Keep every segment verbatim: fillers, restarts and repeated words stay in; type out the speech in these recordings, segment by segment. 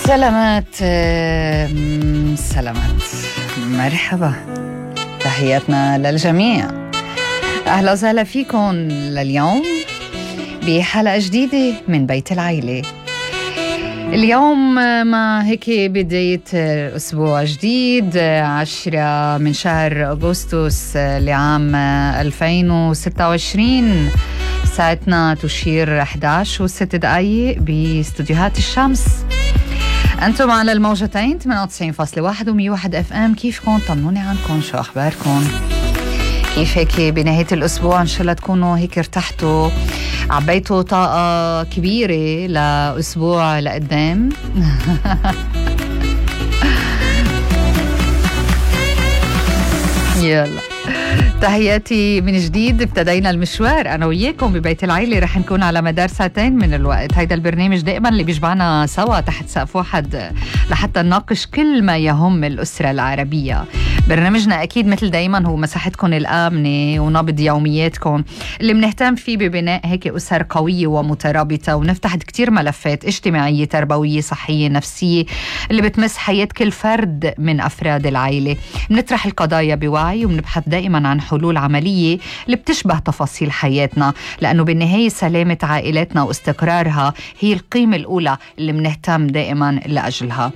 سلامات سلامات مرحبا، تحياتنا للجميع. أهلا وسهلا فيكم لليوم بحلقة جديدة من بيت العيلة. اليوم مع هيك بداية أسبوع جديد، عشرة من شهر أغسطس لعام ألفين وستة وعشرين. ساعتنا تشير إحدى عشر وست دقايق باستوديوهات الشمس. أنتم على الموجتين ثمانية وتسعين فاصلة واحد ومية وواحد اف ام. كيفكم؟ طمنوني عنكم، شو أخباركم؟ كيف هيك بنهاية الأسبوع؟ إن شاء الله تكونوا هيك ارتحتوا، عبيتوا طاقة كبيرة لأسبوع لقدام. يلا تحياتي من جديد. ابتدينا المشوار أنا وياكم ببيت العيلة، رح نكون على مدار ساعتين من الوقت. هيدا البرنامج دائما اللي بيجمعنا سوا تحت سقف واحد لحتى نناقش كل ما يهم الأسرة العربية. برنامجنا أكيد مثل دايما هو مساحتكم الآمنة ونبض يومياتكم اللي بنهتم فيه ببناء هيك أسر قوية ومترابطة، ونفتح كتير ملفات اجتماعية تربوية صحية نفسية اللي بتمس حياة كل فرد من أفراد العائلة. بنطرح القضايا بوعي وبنبحث دائما عن حلول عملية اللي بتشبه تفاصيل حياتنا، لأنه بالنهاية سلامة عائلاتنا واستقرارها هي القيمة الأولى اللي بنهتم دائما لأجلها.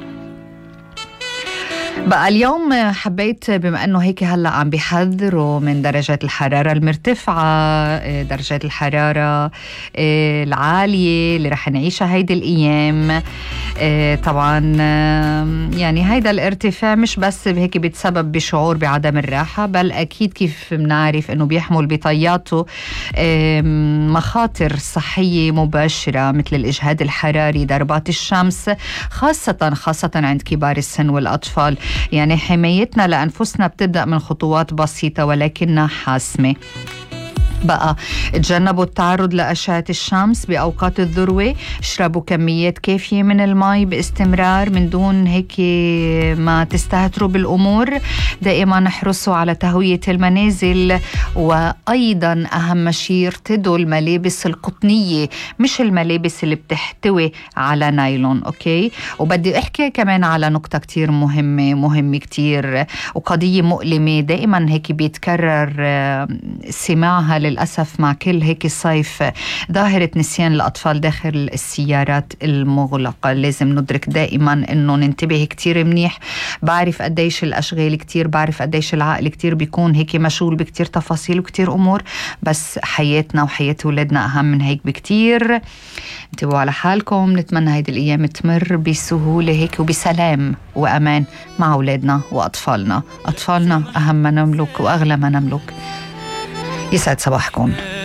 بقى اليوم حبيت بما أنه هيك هلأ عم بيحذروا من درجات الحرارة المرتفعة، درجات الحرارة العالية اللي رح نعيشها هيدي الأيام. طبعا يعني هيدا الارتفاع مش بس هيك بيتسبب بشعور بعدم الراحة، بل أكيد كيف بنعرف أنه بيحمل بطياته مخاطر صحية مباشرة مثل الإجهاد الحراري، ضربات الشمس، خاصة خاصة عند كبار السن والأطفال. يعني حمايتنا لأنفسنا بتبدأ من خطوات بسيطة ولكنها حاسمة. بقى تجنبوا التعرض لأشعة الشمس بأوقات الذروة، اشربوا كميات كافية من الماء باستمرار من دون هيك ما تستهتروا بالأمور. دائما احرصوا على تهوية المنازل، وأيضا أهم شيء ارتدوا الملابس القطنية مش الملابس اللي بتحتوي على نايلون. أوكي، وبدي أحكي كمان على نقطة كتير مهمة مهمة كتير وقضية مؤلمة دائما هيك بيتكرر سماعها للأسف مع كل هيك الصيف، ظاهرة نسيان الأطفال داخل السيارات المغلقة. لازم ندرك دائما أنه ننتبه كتير منيح. بعرف قديش الأشغال كتير، بعرف قديش العقل كتير بيكون هيك مشغول بكتير تفاصيل وكتير أمور، بس حياتنا وحياة ولادنا أهم من هيك بكتير. انتبهوا على حالكم. نتمنى هيدي الأيام تمر بسهولة هيك وبسلام وأمان مع أولادنا وأطفالنا. أطفالنا أهم ما نملك وأغلى ما نملك. يسعد صباحكم.